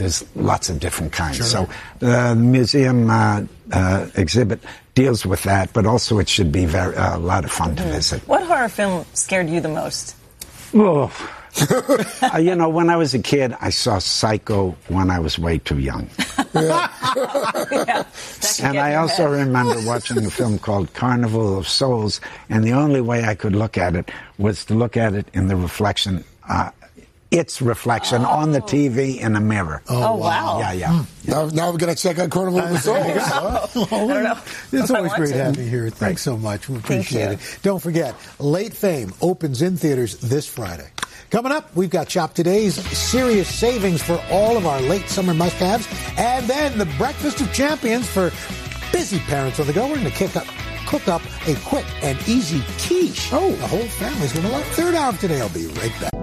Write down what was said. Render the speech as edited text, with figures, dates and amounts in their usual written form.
there's lots of different kinds. Sure. So the museum exhibit deals with that, but also it should be a lot of fun to visit. What horror film scared you the most? Oh. When I was a kid, I saw Psycho when I was way too young. And I also remember watching a film called Carnival of Souls, and the only way I could look at it was to look at it in the reflection, its reflection on the TV in a mirror. Oh, wow. Yeah. Now we're going to check out Carnival of the Souls. I don't know. It's always great having you here. Thanks so much. We appreciate it. Don't forget, Late Fame opens in theaters this Friday. Coming up, we've got Shop Today's serious savings for all of our late summer must-haves. And then the Breakfast of Champions for busy parents on the go. We're going to cook up a quick and easy quiche. The whole family's going to love. Third hour of today. I'll be right back.